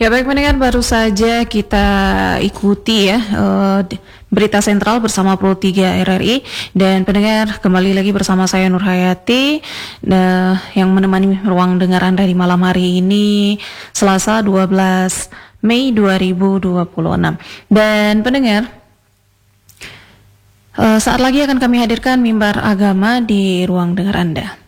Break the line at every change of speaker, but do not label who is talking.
Ya baik pendengar, baru saja kita ikuti ya berita sentral bersama Pro 3 RRI, dan pendengar kembali lagi bersama saya Nur Hayati yang menemani ruang dengar Anda di malam hari ini Selasa 12 Mei 2026. Dan pendengar, saat lagi akan kami hadirkan mimbar agama di ruang dengar Anda.